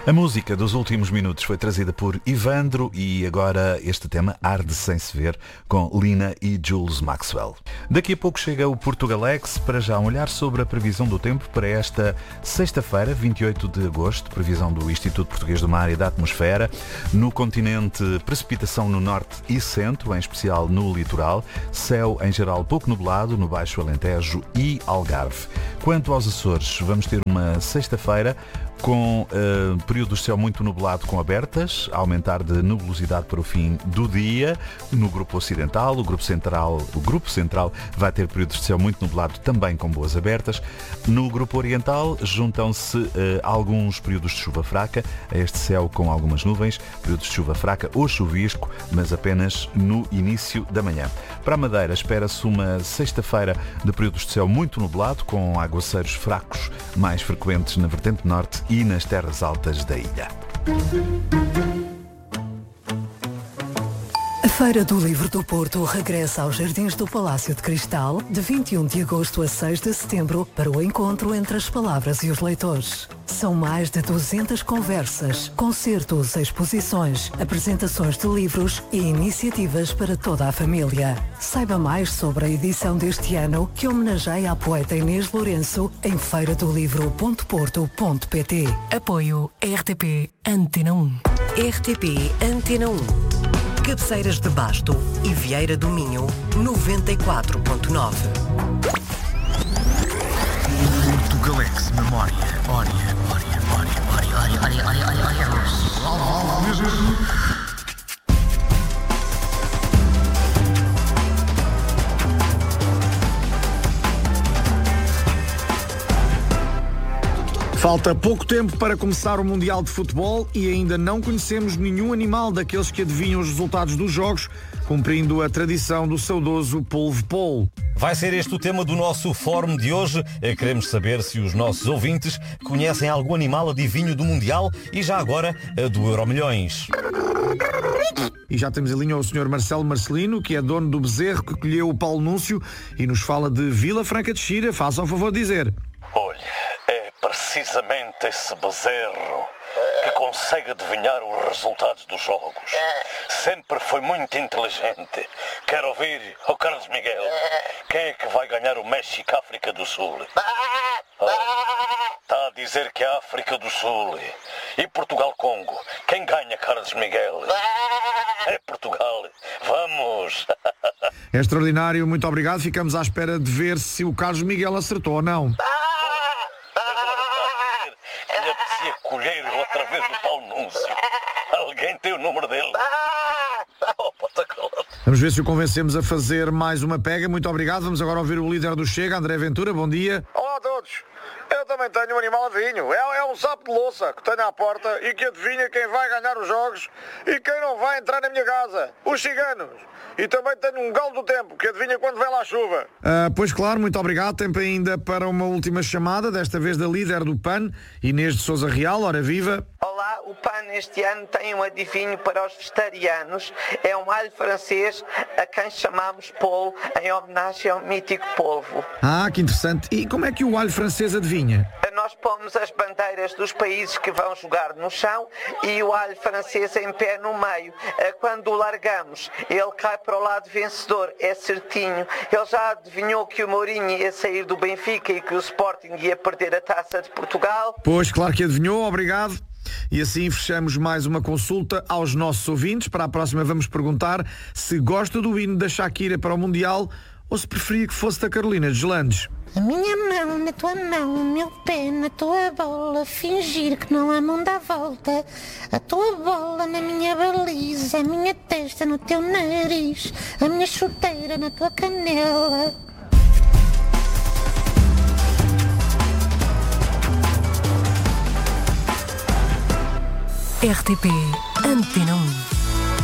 A música dos últimos minutos foi trazida por Ivandro e agora este tema Arde Sem Se Ver com Lina e Jules Maxwell. Daqui a pouco chega o Portugalex, para já um olhar sobre a previsão do tempo para esta sexta-feira, 28 de agosto, previsão do Instituto Português do Mar e da Atmosfera. No continente, precipitação no norte e centro, em especial no litoral, céu em geral pouco nublado no Baixo Alentejo e Algarve. Quanto aos Açores, vamos ter uma sexta-feira com períodos de céu muito nublado com abertas, a aumentar de nubosidade para o fim do dia. No grupo ocidental, o grupo central vai ter períodos de céu muito nublado também com boas abertas. No grupo oriental juntam-se alguns períodos de chuva fraca a este céu com algumas nuvens, períodos de chuva fraca ou chuvisco, mas apenas no início da manhã. Para a Madeira espera-se uma sexta-feira de períodos de céu muito nublado com aguaceiros fracos mais frequentes na vertente norte e nas terras altas da ilha. A Feira do Livro do Porto regressa aos Jardins do Palácio de Cristal de 21 de agosto a 6 de setembro para o encontro entre as palavras e os leitores. São mais de 200 conversas, concertos, exposições, apresentações de livros e iniciativas para toda a família. Saiba mais sobre a edição deste ano que homenageia a poeta Inês Lourenço em feiradolivro.porto.pt. Apoio RTP Antena 1. RTP Antena 1. Cabeceiras de Basto e Vieira do Minho, 94.9. Portugalex Memória. Falta pouco tempo para começar o Mundial de Futebol e ainda não conhecemos nenhum animal daqueles que adivinham os resultados dos jogos, cumprindo a tradição do saudoso polvo-polo. Vai ser este o tema do nosso fórum de hoje. Queremos saber se os nossos ouvintes conhecem algum animal adivinho do Mundial e já agora do Euromilhões. E já temos em linha o Sr. Marcelo Marcelino, que é dono do bezerro que colheu o Paulo Núncio e nos fala de Vila Franca de Xira. Faça o favor de dizer. Olha, é precisamente esse bezerro que consegue adivinhar os resultados dos jogos. Sempre foi muito inteligente. Quero ouvir, Carlos Miguel, quem é que vai ganhar o México-África do Sul? Está a dizer que é a África do Sul. E Portugal-Congo, quem ganha, Carlos Miguel? É Portugal. Vamos! É extraordinário, muito obrigado. Ficamos à espera de ver se o Carlos Miguel acertou ou não. Colher outra vez do Paulo Núncio. Alguém tem o número dele? Vamos ver se o convencemos a fazer mais uma pega. Muito obrigado. Vamos agora ouvir o líder do Chega, André Ventura. Bom dia. Olá a todos. Eu também tenho um animal adivinho. É um sapo de louça que tenho à porta e que adivinha quem vai ganhar os jogos e quem não vai entrar na minha casa. Os ciganos. E também tenho um galo do tempo que adivinha quando vem lá a chuva. Pois claro, muito obrigado. Tempo ainda para uma última chamada, desta vez da líder do PAN, Inês de Sousa Real. Ora viva. Olá, o PAN este ano tem um adivinho para os vegetarianos. É um alho francês a quem chamamos polvo, em homenagem ao mítico polvo. Ah, que interessante. E como é que o alho francês adivinha? Nós pomos as bandeiras dos países que vão jogar no chão e o alho francês em pé no meio. Quando o largamos, ele cai para o lado vencedor. É certinho. Ele já adivinhou que o Mourinho ia sair do Benfica e que o Sporting ia perder a Taça de Portugal. Pois, claro que adivinhou. Obrigado. E assim fechamos mais uma consulta aos nossos ouvintes. Para a próxima vamos perguntar se gosta do hino da Shakira para o Mundial ou se preferia que fosse da Carolina Deslandes. A minha mão na tua mão, o meu pé na tua bola, fingir que não há mão dá volta. A tua bola na minha baliza, a minha testa no teu nariz, a minha chuteira na tua canela. RTP Antena 1.